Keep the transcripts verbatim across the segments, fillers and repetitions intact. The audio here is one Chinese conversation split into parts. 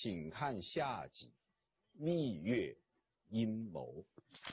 请看下集：蜜月阴谋。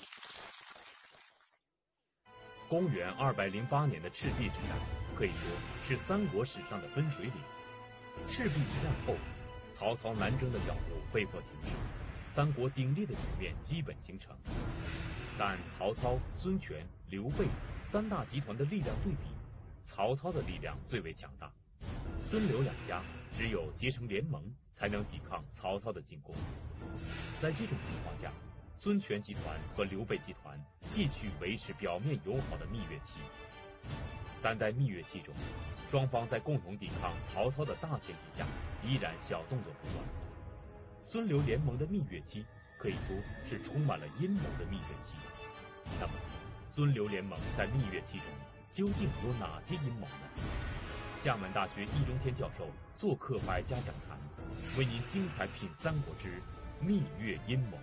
公元二百零八年的赤壁之战，可以说是三国史上的分水岭。赤壁之战后，曹操南征的脚步被迫停止，三国鼎立的局面基本形成。但曹操、孙权、刘备三大集团的力量对比，曹操的力量最为强大。孙刘两家只有结成联盟，才能抵抗曹操的进攻。在这种情况下，孙权集团和刘备集团继续维持表面友好的蜜月期。但在蜜月期中，双方在共同抵抗曹操的大前提下，依然小动作不断。孙刘联盟的蜜月期可以说是充满了阴谋的蜜月期。那么，孙刘联盟在蜜月期中究竟有哪些阴谋呢？厦门大学易中天教授做客百家讲坛，为您精彩品三国之蜜月阴谋。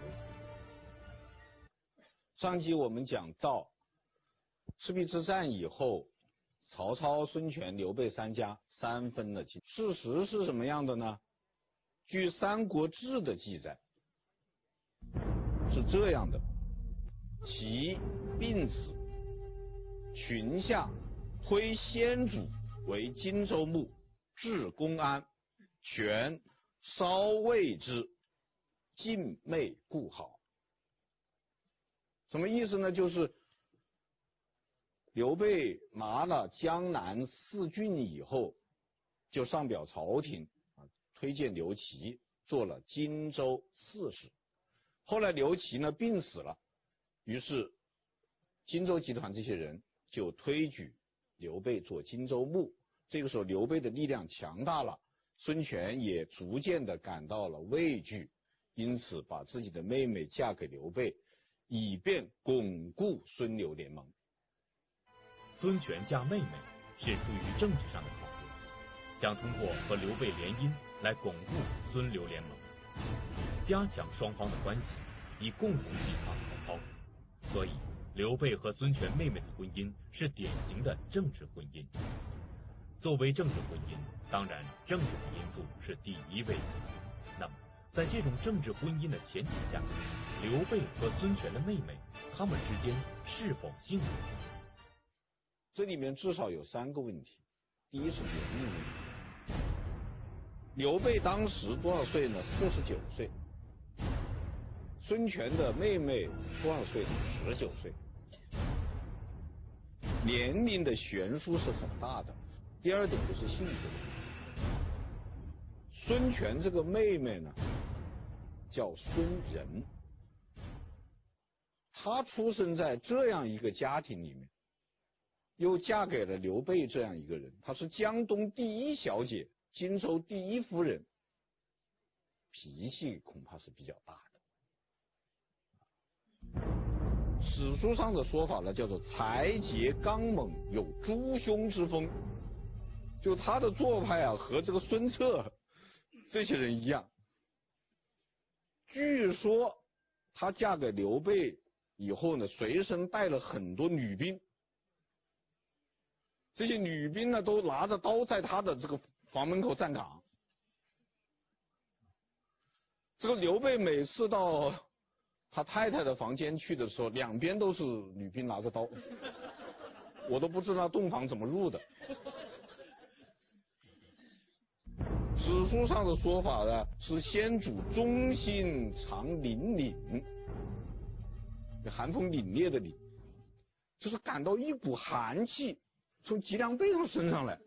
上集我们讲到，赤壁之战以后，曹操、孙权、刘备三家三分了晋。事实是什么样的呢？据《三国志》的记载是这样的：齐病死，群下推先主为荆州牧，至公安，权稍谓之，尽媚故好。什么意思呢？就是刘备拿了江南四郡以后，就上表朝廷啊，推荐刘琦做了荆州刺史。后来刘琦呢病死了，于是荆州集团这些人就推举刘备做荆州牧。这个时候刘备的力量强大了，孙权也逐渐的感到了畏惧，因此把自己的妹妹嫁给刘备，以便巩固孙刘联盟。 孙权嫁妹妹是出于政治上的考虑，想通过和刘备联姻来巩固孙刘联盟，加强双方的关系，以共同抵抗曹操。所以刘备和孙权妹妹的婚姻是典型的政治婚姻。作为政治婚姻，当然政治的因素是第一位的。那么在这种政治婚姻的前提下，刘备和孙权的妹妹他们之间是否幸福？ 这里面至少有三个问题。第一是年龄问题。刘备当时多少岁呢？四十九岁。孙权的妹妹多少岁？十九岁。年龄的悬殊是很大的。第二点就是性格。孙权这个妹妹呢，叫孙仁，她出生在这样一个家庭里面，又嫁给了刘备这样一个人，她是江东第一小姐，荆州第一夫人，脾气恐怕是比较大的。史书上的说法呢，叫做才节刚猛，有诸兄之风。就他的做派啊，和这个孙策这些人一样。据说她嫁给刘备以后呢，随身带了很多女兵，这些女兵呢都拿着刀在她的这个房门口站岗。这个刘备每次到他太太的房间去的时候，两边都是女兵拿着刀，我都不知道洞房怎么入的。史书上的说法呢，是先主忠心常凛凛，寒风凛冽的凛，就是感到一股寒气从脊梁背上升上来。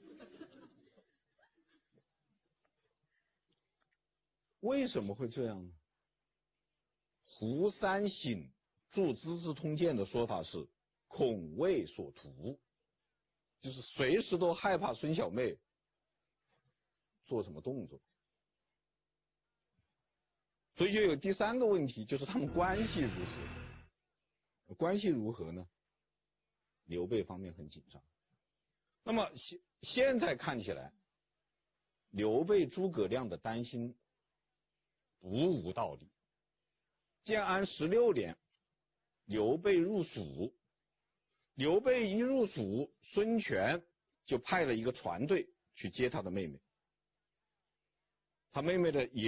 为什么会这样呢？胡三省著《资治通鉴》的说法是恐魏所图，就是随时都害怕孙小妹做什么动作。所以就有第三个问题，就是他们关系如何？关系如何呢？刘备方面很紧张。那么现现在看起来，刘备诸葛亮的担心不无道理。建安十六年，刘备入蜀，刘备一入蜀，孙权就派了一个船队去接他的妹妹。他妹妹的